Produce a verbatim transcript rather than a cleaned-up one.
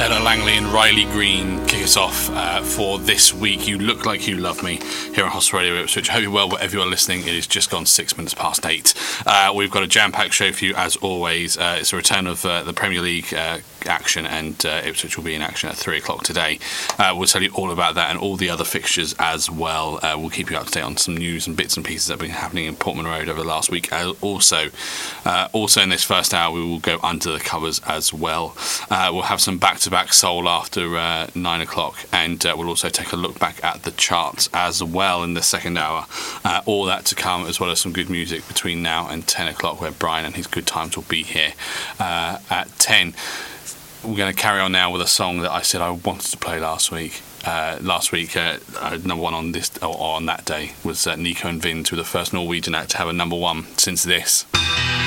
Bella Langley and Riley Green kick us off uh, for this week. You Look Like You Love Me here on Hospital Radio Ipswich. I hope you're well wherever you are listening. It is just gone six minutes past eight. Uh, we've got a jam-packed show for you as always. Uh, it's a return of uh, the Premier League uh, action, and uh, Ipswich will be in action at three o'clock today. Uh, we'll tell you all about that and all the other fixtures as well. Uh, we'll keep you up to date on some news and bits and pieces that have been happening in Portman Road over the last week. Uh, also, uh, also in this first hour, we will go under the covers as well. Uh, we'll have some back-to-back soul after uh, nine o'clock, and uh, we'll also take a look back at the charts as well in the second hour. Uh, all that to come, as well as some good music between now and ten o'clock, where Brian and his good times will be here uh, at ten. We're going to carry on now with a song that I said I wanted to play last week. Uh, last week, uh, uh, number one on this or on that day was uh, Nico and Vinz, who were the first Norwegian act to have a number one since this.